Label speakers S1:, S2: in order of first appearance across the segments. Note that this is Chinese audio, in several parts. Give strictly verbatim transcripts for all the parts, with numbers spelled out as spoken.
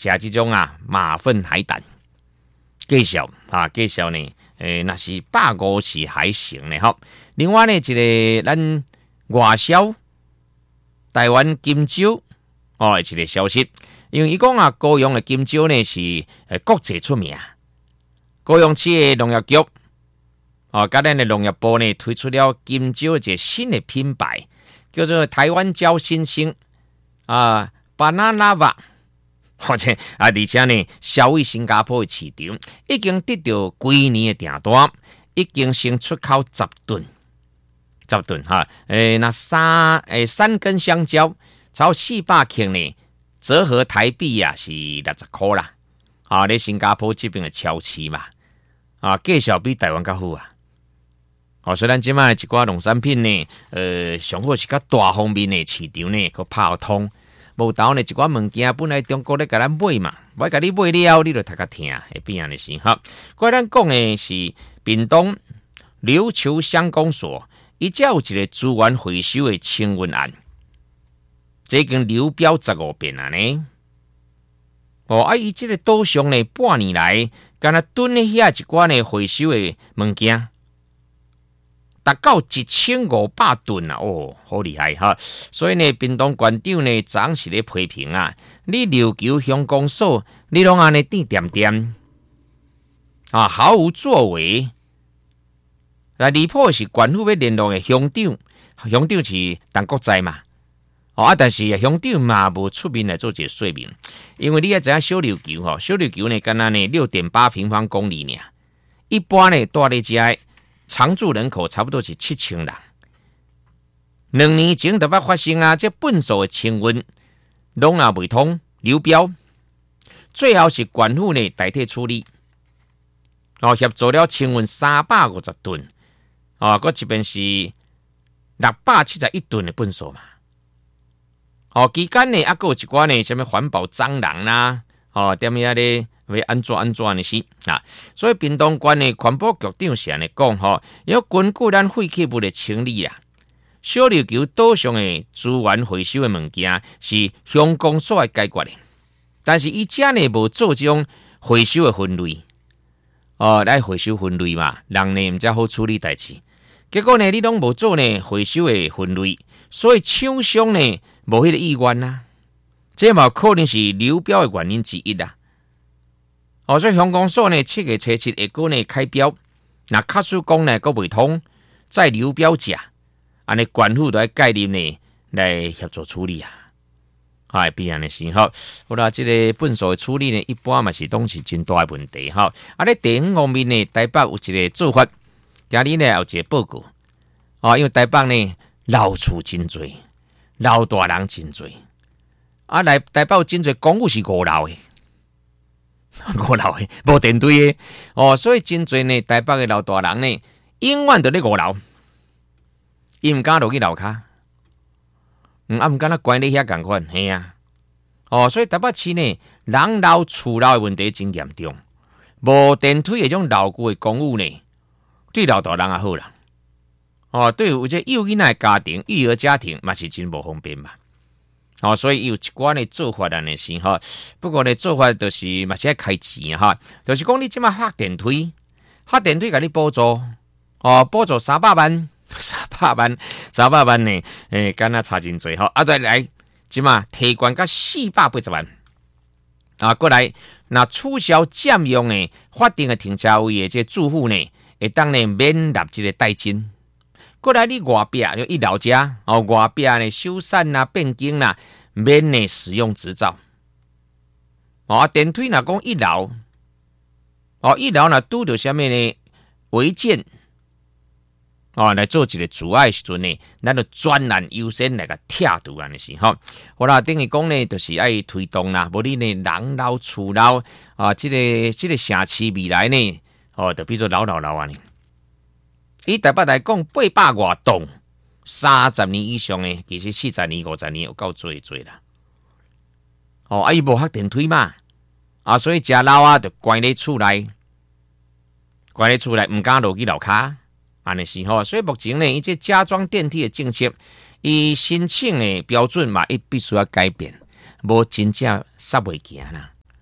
S1: 食这种啊马粪海胆，介绍啊介绍呢，诶，那是百五次还行呢吼。另外呢，一个咱外销台湾金蕉哦，一个消息，因为伊讲啊，高雄的金蕉呢是诶国际出名，高雄市的农业局哦，甲咱的农业部呢推出了金蕉一个新的品牌，叫做台湾蕉新星啊 ，Banana 或者啊，而且呢，销位新加坡的市场已经得到几年的订单，已经先出口十吨，十吨哈。诶，那三诶三根香蕉超四百克呢，折合台币啊是六十块啦。啊，咧新加坡这边的超市嘛，啊，介绍比台湾较好啊。哦，虽然即卖一寡农产品呢，呃，上好是较大方面的市场呢，佮泡通。无豆呢，一寡物件本来中国咧甲咱买嘛，我甲你买了，你就读较听，会变安尼是哈。过咱讲的是屏东琉球乡公所，伊只有一个资源回收的清运案，这已经流标十五遍啊呢。哦，啊，伊即个岛上呢，半年来，敢若囤咧遐一寡呢回收的物件。达到一千五百吨啊！哦，好厉害哈！所以呢，屏东县长呢，昨是咧批评啊，你琉球乡公所，你拢安尼点点点啊，毫无作为。那离谱的是县府要联络的乡长，乡长是当国在嘛？哦啊，但是乡长嘛无出面来做一个说明，因为你也知影小琉球吼，小琉球呢，敢若呢六点八平方公里呢，一般呢住咧遮。常住人口差不多是七千人，两年前就捌发生啊，这粪扫的清运拢也未通流标，最后是县府呢代替处理，哦协助了清运三百五十吨，哦，佮这边是六百七十一吨的粪扫嘛，哦，期间呢，还佫有一寡呢，什么环保蟑螂啦，哦，点样咧？要安怎安怎呢是啊？所以屏东县的环保局长是安尼讲吼，要根据咱废弃物的清理啊，小琉球岛上的资源回收的物件是乡公所来解决的，但是伊遮呢无做这种回收的分类，哦，来回收分类嘛，人呢毋才好处理代志。结果呢，你拢无做呢回收的分类，所以厂商呢无迄个意愿啊，这嘛可能是流标的原因之一啊。哦，所以乡公所呢，七月初七会过呢开标，那卡数讲呢，佫未通再流标价，安尼县府都要介入呢来协助处理啊，哎，必然的是吼。好啦，这个粪扫的处理呢，一般嘛是当是真大的问题吼。啊，咧第五方面呢，台北有一个做法，今日呢有一个报告，哦，因为台北呢老厝真多，老大人真多，啊来台北有真多公寓是五楼的。五楼的无电梯的哦，所以真侪呢台北的老大人呢，永远都咧五楼，伊毋敢落去楼骹，嗯啊毋敢若关咧遐共款，嘿啊，哦，所以台北市呢，人老厝老的问题真严重，无电梯的种老旧的公寓呢，对老大人也好啦，哦，对有这幼囡仔的家庭、育儿家庭嘛是真无方便嘛。哦，所以有一寡呢做法呢是哈，不过呢做法就是嘛是要开钱哈，就是讲你即马发电梯，发电梯给你补助，哦，补助三百万，三百万，三百万呢，诶，敢若差真多哈，啊再来即马提悬到四百八十万，啊，过来那取消占用的法定的停车位的这住户呢，会当呢免纳这个代金。过来，你外壁就一楼家哦，外壁呢修缮啦、变更啦，免呢使用执照。哦，电梯若讲一楼，哦一楼若拄到什么呢违建，哦来做一个阻碍时阵呢，咱就专案优先来个拆除安尼是吼。好啦，等于讲呢，就是爱推动啦，无你呢人老厝老啊，这个这个城市未来呢，哦，就比如老老老安尼。以台北来讲，八百外栋，三十年以上的，其实四十年、五十年有够多多啦。哦，啊，伊无发电梯嘛，啊，所以食老啊，就关咧厝内，关咧厝内，唔敢落去楼骹，安尼是吼。所以目前呢，伊这加装电梯的政策，伊申请的标准嘛，伊必须要改变，无真正煞袂行啦。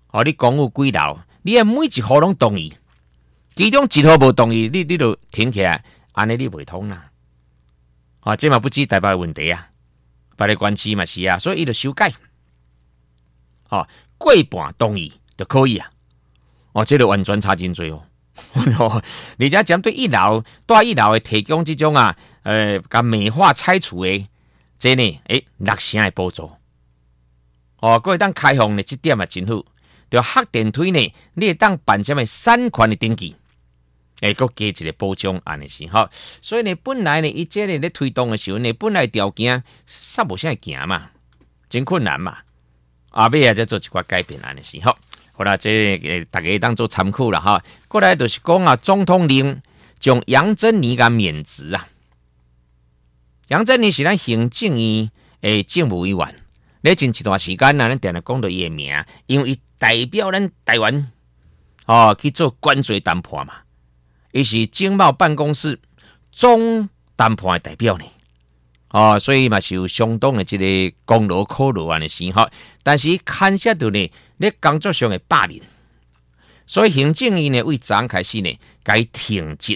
S1: 哦，你公务几楼，你的每一户拢同意，其中一户无同意，你你就停起来，安尼你袂通啦。啊，这嘛不止台北的问题啊，别个关系嘛是啊，所以伊就修改。哦，过半同意就可以啊。哦，这个完全差真多哦。而且针对一楼、大一楼的提供这种啊，呃，甲美化拆除的，这呢，诶，六成的补助。哦，各位当开放的这点也真好。就核电梯呢，你会当办什么产权的登记，诶，佮加一个保障安尼是吼。所以呢，本来呢，伊这个咧推动的时候呢，本来条件煞无啥行嘛，真困难嘛。后尾啊，再做一寡改变安尼是吼。好啦，这个大家当做参考啦哈。过来就是讲啊，总统令将杨珍妮甲免职啊。杨珍妮是咱行政院诶政务委员，咧前一段时间啊，咱定定讲到伊诶名，因为伊代表咱台湾哦去做关税谈判嘛。伊是经贸办公室总谈判的代表呢。哦，所以嘛是有相当的这个功劳可劳安尼是吼，但是牵涉到呢，咧工作上的霸凌，所以行政院呢为昨开始呢，该停职。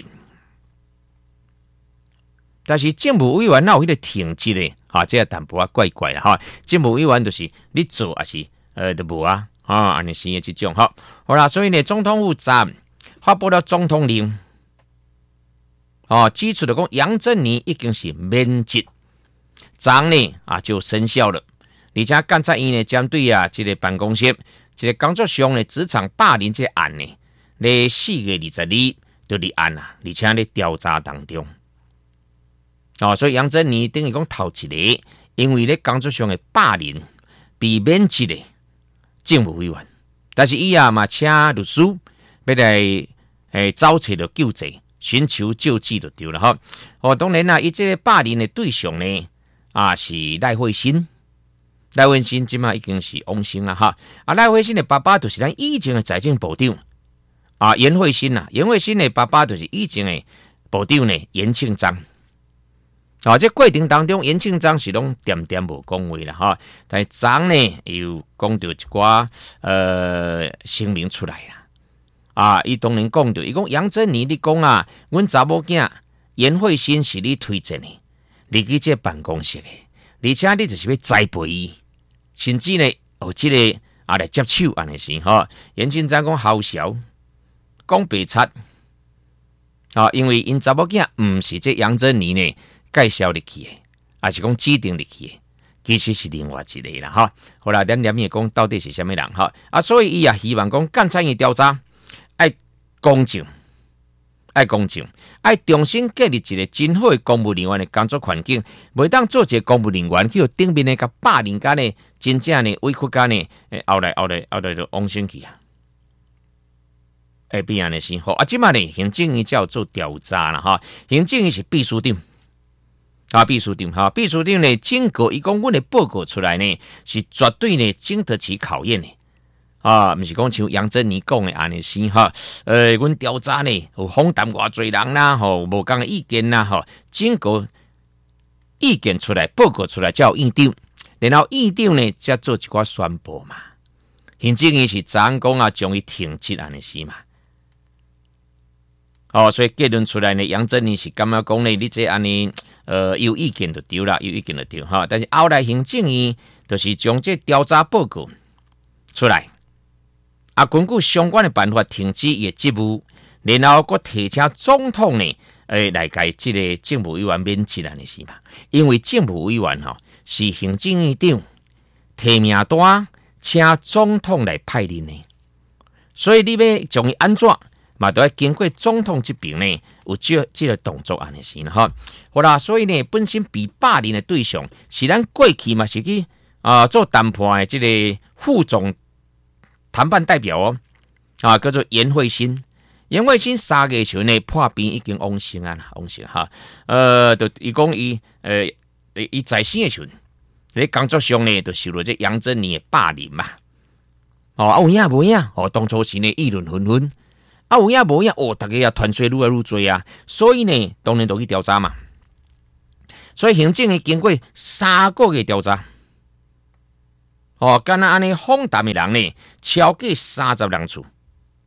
S1: 但是政务委员哪有迄个停职呢？哈，这个淡薄啊怪怪啦哈。政务委员就是你做还是呃都无啊，啊安尼是的这种哈。好啦，所以呢，总统府昨发布了总统令，哦，指出的讲杨振宁已经是免职。昨呢啊就生效了，而且监察院呢针对啊这个办公室、这个工作上的职场霸凌这个案呢，咧四月二十二就立案啦，而且咧调查当中。哦，所以杨振宁等于讲头一个，因为咧工作上的霸凌被免职的政务委员，但是伊啊嘛请律师要来诶找找着救济，寻求救济就对了哈。哦，当然啦，伊这个霸凌的对象呢。啊，是赖慧欣，赖慧欣即嘛已经是往生了哈。啊，赖慧欣的爸爸就是咱以前的财政部长啊，严慧欣呐，严慧欣的爸爸就是以前的部长呢，严庆章。啊，这过程当中，严庆章是拢点点无讲话啦哈，但是章呢又讲到一寡呃声明出来啦。啊，伊当然讲到，伊讲杨振宁，你讲啊，阮查某囝严慧欣是你推荐的。入去这办公室的，而且你就是要栽培伊，甚至呢，有这个啊来接手安尼是吼。严庆章讲好笑，讲白贼啊，因为因查某囝毋是这杨振宁呢介绍入去的，也是讲指定入去的，其实是另外一个啦哈。好啦，咱连夜讲到底是啥物人哈啊，所以伊也希望讲监察院调查爱公正。爱公正，爱重新建立一个真好的公务人员的工作环境，袂当做一个公务人员去顶面的甲霸凌家呢，真正呢委屈家呢，诶后来后来后来就往生去啊，会变安尼先好啊！即马呢，行政院才有做调查啦哈，行政院是秘书长啊，秘书长哈，秘书长呢，经过伊讲，阮的报告出来呢，是绝对呢经得起考验的。啊，毋是讲像杨振宁讲的安尼先哈，呃，阮调查呢有访谈偌侪人啦，吼，无共的意见啦，吼，经过意见出来，报告出来，才有院长，然后院长呢才做一寡宣布嘛。行政院是昨讲啊，将伊停职安尼是嘛？哦，所以结论出来呢，杨振宁是感觉讲呢，你这安尼呃有意见就对啦，有意见就对哈。但是后来行政院就是将这调查报告出来。啊，根据相关的办法停止伊的职务，然后佫提请总统呢，诶来甲即个政务委员免职安尼是嘛？因为政务委员吼是行政院长提名单，请总统来派任的，所以你要将伊安怎嘛，都要经过总统这边呢有这这个动作安尼是哈。好啦，所以呢，本身被霸凌的对象是咱过去嘛是去啊、呃、做谈判的这个副总。谈判代表哦，啊，叫做严慧欣。严慧欣三月时呢破病已经往生啊，往生哈。呃，就伊讲伊呃，伊在生的时候，在工作上呢，就受到这杨振宁的霸凌嘛。哦，啊有影无影？哦，当初时呢议论纷纷。啊有影无影？哦，大家也团队愈来愈多啊。所以呢，当然都去调查嘛。所以行政院经过三个月调查。 哦，敢若安尼访谈的人呢，超过三十人次。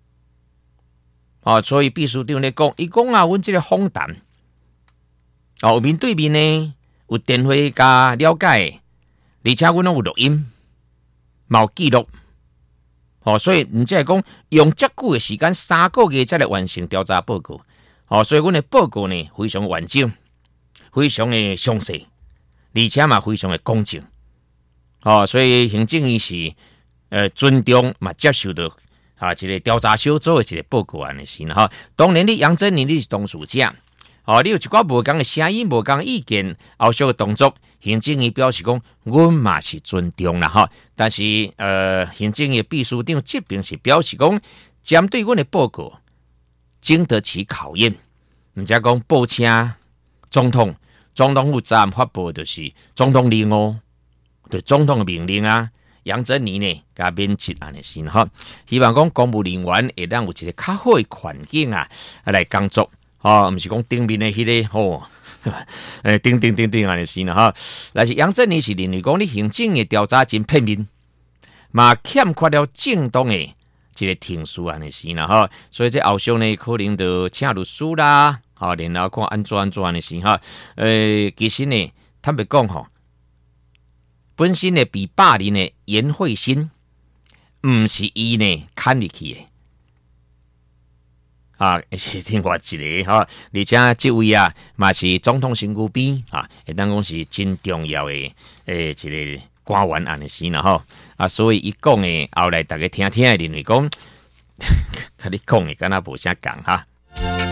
S1: 哦，所以秘书长咧讲，伊讲啊，阮即个访谈，哦，有面对面呢，有电话加了解，而且阮拢有录音，嘛有记录。哦，所以毋只系讲用遮久的时间，三个月才来完成调查报告。哦，所以阮的报告呢非常完整，非常的详细，而且嘛非常的公正。哦，所以行政院是呃尊重嘛接受到。啊，一个调查小组的一个报告安尼是哈。当然，你杨振宁你是当事者，哦，你有一寡无共的声音、无共意见，后续的动作，行政院表示讲，阮嘛是尊重啦哈。但是呃，行政院秘书长这边是表示讲，针对阮的报告经得起考验，毋则讲报请总统，总统府责任发布就是总统令哦，对总统的命令啊。杨振宁呢，甲免职安尼先哈，希望讲公务人员会当有一个较好的环境啊，来工作，哦，毋是讲顶面的迄、那个吼，诶，顶顶顶顶安尼先哈。但是杨振宁是认为讲，你行政的调查真片面，嘛欠缺了正当的一个程序安尼先啦哈。所以这后续呢，可能就请律师啦，好，然后看安怎安怎安尼先哈。诶，其实呢，坦白讲吼。本身呢被霸凌的严慧欣，毋是伊呢砍入去的，啊，是另外一个哈，而且这位啊，嘛是总统身躯边啊，会当讲是真重要的诶一个官员安尼是啦吼，啊，所以伊讲的后来大家听听，认为讲，甲你讲的敢若无啥共哈。